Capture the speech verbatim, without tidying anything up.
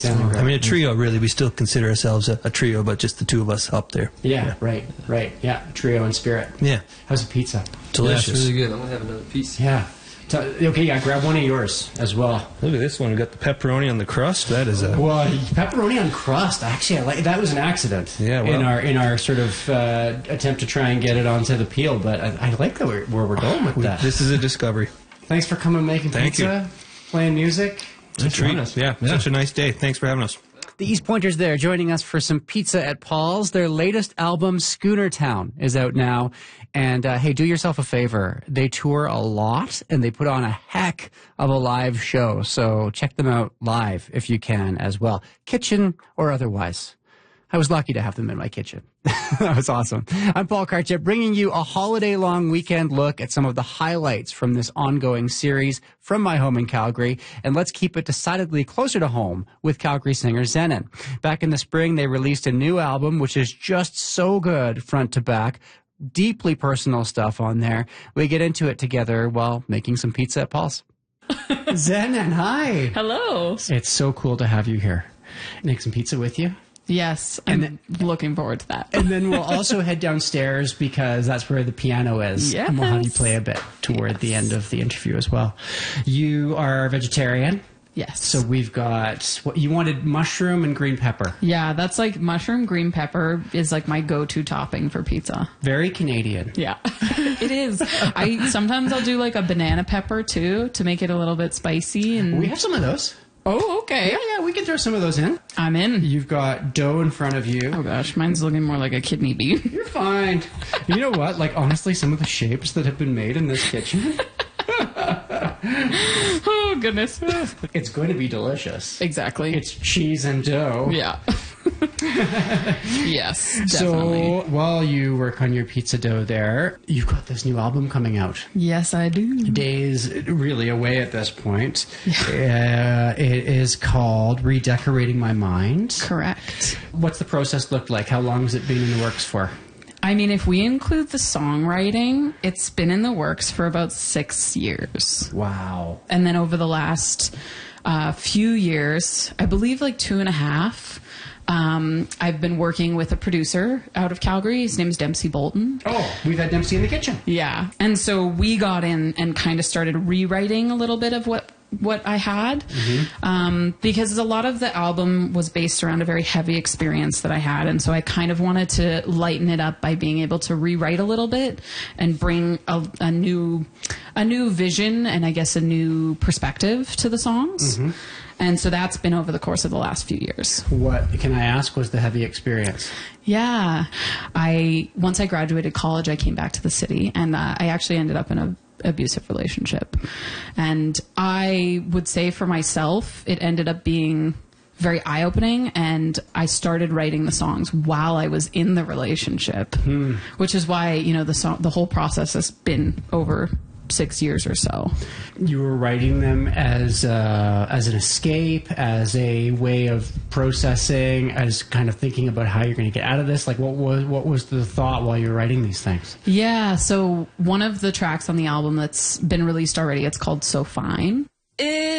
I mean, a trio, really. We still consider ourselves a, a trio, but just the two of us up there. Yeah, yeah. right, right. Yeah, trio in spirit. Yeah. How's the pizza? Delicious. Yeah, it's really good. I'm going to have another piece. Yeah. Okay, yeah, grab one of yours as well. Look at this one. We got the pepperoni on the crust. That is a... Well, pepperoni on crust. Actually, I like, that was an accident yeah, well. in our in our sort of uh, attempt to try and get it onto the peel, but I, I like that we're, where we're going with we, that. This is a discovery. Thanks for coming and making Thank pizza, you. playing music. It's a treat. Yeah, yeah, such a nice day. Thanks for having us. The East Pointers there joining us for some pizza at Paul's. Their latest album, Schooner Town, is out now. And uh, hey, do yourself a favor. They tour a lot and they put on a heck of a live show. So check them out live if you can as well, kitchen or otherwise. I was lucky to have them in my kitchen. That was awesome. I'm Paul Karchep, bringing you a holiday-long weekend look at some of the highlights from this ongoing series from my home in Calgary. And let's keep it decidedly closer to home with Calgary singer Zenon. Back in the spring, they released a new album, which is just so good front to back. Deeply personal stuff on there. We get into it together while making some pizza at Paul's. Zenon, hi. Hello. It's so cool to have you here. Make some pizza with you. Yes, I'm then, looking forward to that. And then we'll also head downstairs because that's where the piano is. Yes. And we'll have you play a bit toward yes. the end of the interview as well. You are vegetarian. Yes. So we've got, what you wanted mushroom and green pepper. Yeah, that's like mushroom, green pepper is like my go-to topping for pizza. Very Canadian. Yeah, it is. I sometimes I'll do like a banana pepper too to make it a little bit spicy. And we have some of those. Oh, okay. Yeah, yeah, we can throw some of those in. I'm in. You've got dough in front of you. Oh gosh, mine's looking more like a kidney bean. You're fine. You know what? Like, honestly, some of the shapes that have been made in this kitchen. Oh, goodness. It's going to be delicious. Exactly. It's cheese and dough. Yeah. Yes, definitely. So while you work on your pizza dough there, you've got this new album coming out. Yes, I do. Days really away at this point. Yeah. Uh, it is called Redecorating My Mind. Correct. What's the process looked like? How long has it been in the works for? I mean, if we include the songwriting, it's been in the works for about six years. Wow. And then over the last uh, few years, I believe like two and a half, um, I've been working with a producer out of Calgary. His name is Dempsey Bolton. Oh, we've had Dempsey in the kitchen. Yeah. And so we got in and kind of started rewriting a little bit of what what I had, mm-hmm. um, because a lot of the album was based around a very heavy experience that I had. And so I kind of wanted to lighten it up by being able to rewrite a little bit and bring a, a new, a new vision and I guess a new perspective to the songs. Mm-hmm. And so that's been over the course of the last few years. What, can I ask, was the heavy experience? Yeah. I, once I graduated college, I came back to the city and uh, I actually ended up in a abusive relationship. And I would say for myself, it ended up being very eye-opening, and I started writing the songs while I was in the relationship, hmm. which is why, you know, the song, the whole process has been over six years or so. You were writing them as uh, as an escape, as a way of processing, as kind of thinking about how you're going to get out of this. Like, what was what was the thought while you were writing these things? Yeah, so one of the tracks on the album that's been released already, it's called So Fine. It